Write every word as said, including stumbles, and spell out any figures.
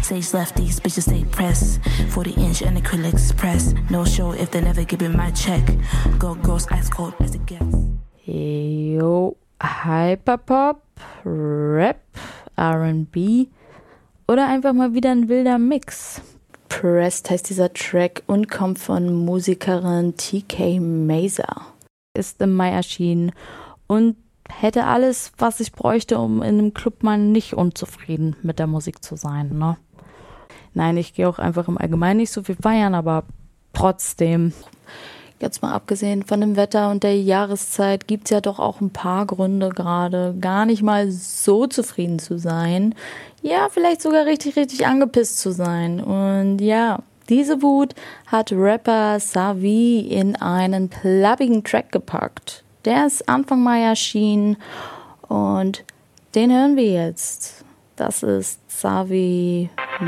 Stage left, these bitches stay pressed. forty inch and acrylics press. No show if they never giving my check. Go girls ice cold as it gets. Yo, Hyperpop, Rap, R and B oder einfach mal wieder ein wilder Mix. Pressed heißt dieser Track und kommt von Musikerin T K Mazer. Ist im Mai erschienen und hätte alles, was ich bräuchte, um in einem Club mal nicht unzufrieden mit der Musik zu sein, ne? Nein, ich gehe auch einfach im Allgemeinen nicht so viel feiern, aber trotzdem. Jetzt mal abgesehen von dem Wetter und der Jahreszeit gibt es ja doch auch ein paar Gründe gerade, gar nicht mal so zufrieden zu sein. Ja, vielleicht sogar richtig, richtig angepisst zu sein. Und ja, diese Wut hat Rapper Savi in einen plappigen Track gepackt. Der ist Anfang Mai erschienen und den hören wir jetzt. Das ist Savi